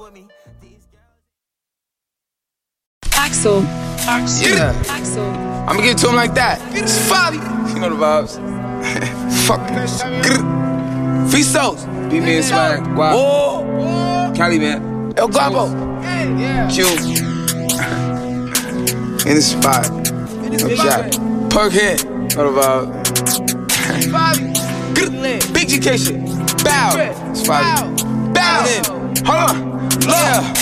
Axel. Yeah. Axel. I'ma give it to him like that. It's Fabi. You know the vibes. Fuck it. Fisos. Beat me and swag. Guap. Cali, man. El Guapo. Q. In the spot. No jack. Perkhead. Know the vibes. Big GK shit. Bow. It's Fabi. Bow. Hold on. Yeah.